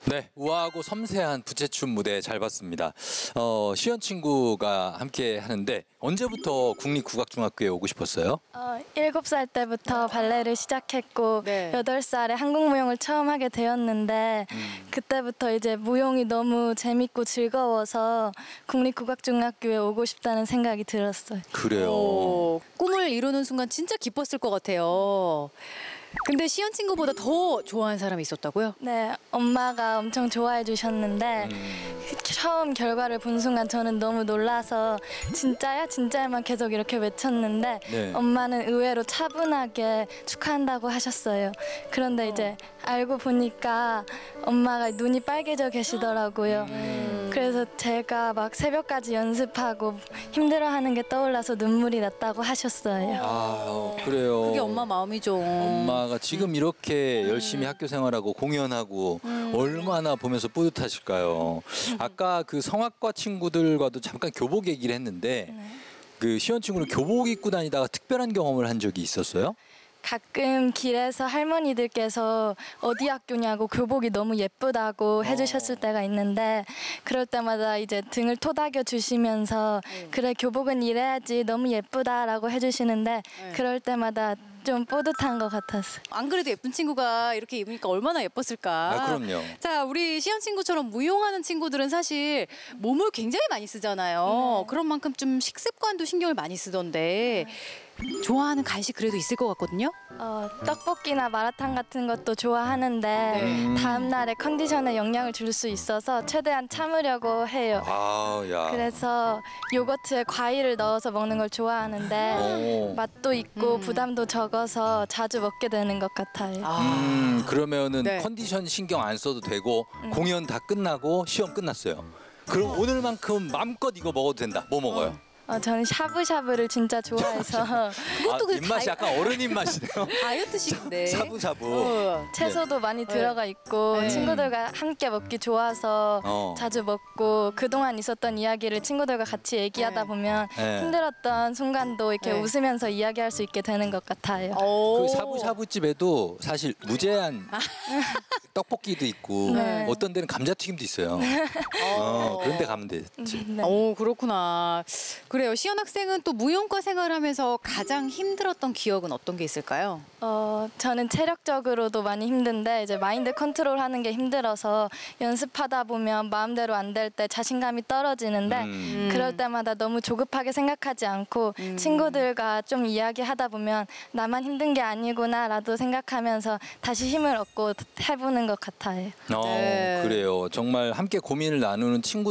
네, 우아하고 섬세한 부채춤 무대 잘 봤습니다. 시연 친구가 함께 하는데 언제부터 국립국악중학교에 오고 싶었어요? 7살 때부터 발레를 시작했고 네. 8살에 한국무용을 처음 하게 되었는데 그때부터 이제 무용이 너무 재밌고 즐거워서 국립국악중학교에 오고 싶다는 생각이 들었어요. 그래요. 꿈을 이루는 순간 진짜 기뻤을 것 같아요. 근데 시연 친구보다 더 좋아하는 사람이 있었다고요? 네, 엄마가 엄청 좋아해 주셨는데 처음 결과를 본 순간 저는 너무 놀라서 진짜야? 진짜야만 계속 이렇게 외쳤는데 네. 엄마는 의외로 차분하게 축하한다고 하셨어요. 그런데 이제 알고 보니까 엄마가 눈이 빨개져 계시더라고요. 그래서 제가 막 새벽까지 연습하고 힘들어하는 게 떠올라서 눈물이 났다고 하셨어요. 아, 그래요. 그게 엄마 마음이죠. 엄마가 지금 이렇게 열심히 학교 생활하고 공연하고 얼마나 보면서 뿌듯하실까요? 아까 그 성악과 친구들과도 잠깐 교복 얘기를 했는데 그 시연 친구는 교복 입고 다니다가 특별한 경험을 한 적이 있었어요? 가끔 길에서 할머니들께서 어디 학교냐고 교복이 너무 예쁘다고 해주셨을 때가 있는데 그럴 때마다 이제 등을 토닥여 주시면서 그래 교복은 이래야지 너무 예쁘다라고 해주시는데 그럴 때마다 좀 뿌듯한 것 같았어요. 안 그래도 예쁜 친구가 이렇게 입으니까 얼마나 예뻤을까. 아, 그럼요. 자, 우리 시연 친구처럼 무용하는 친구들은 사실 몸을 굉장히 많이 쓰잖아요. 그런 만큼 좀 식습관도 신경을 많이 쓰던데 좋아하는 간식 그래도 있을 것 같거든요. 떡볶이나 마라탕 같은 것도 좋아하는데 다음 날에 컨디션에 영향을 줄 수 있어서 최대한 참으려고 해요. 아, 야. 그래서 요거트에 과일을 넣어서 먹는 걸 좋아하는데 오. 맛도 있고 부담도 적어서 자주 먹게 되는 것 같아요. 그러면은 네. 컨디션 신경 안 써도 되고 공연 다 끝나고 시험 끝났어요. 그럼 오늘만큼 마음껏 이거 먹어도 된다. 뭐 먹어요? 저는 샤브샤브를 진짜 좋아해서 그것도 그 입맛이 약간 어른 입맛이네요. 다이어트식인데. 샤브샤브. 채소도 많이 들어가 있고 네. 친구들과 함께 먹기 좋아서 어. 자주 먹고 그동안 있었던 이야기를 친구들과 같이 얘기하다 네. 보면 네. 힘들었던 순간도 이렇게 네. 웃으면서 이야기할 수 있게 되는 것 같아요. 그 샤브샤브 집에도 사실 무제한 떡볶이도 있고 네. 어떤 데는 감자튀김도 있어요. 그런 데 가면 되지. 네. 오, 그렇구나. 그래요. 시연 학생은 또 무용과 생활하면서 가장 힘들었던 기억은 어떤 게 있을까요? 저는 체력적으로도 많이 힘든데 이제 마인드 컨트롤하는 게 힘들어서 연습하다 보면 마음대로 안 될 때 자신감이 떨어지는데 그럴 때마다 너무 조급하게 생각하지 않고 친구들과 좀 이야기하다 보면 나만 힘든 게 아니구나라도 생각하면서 다시 힘을 얻고 해보는 것 같아요. 네. 그래요. 정말 함께 고민을 나누는 친구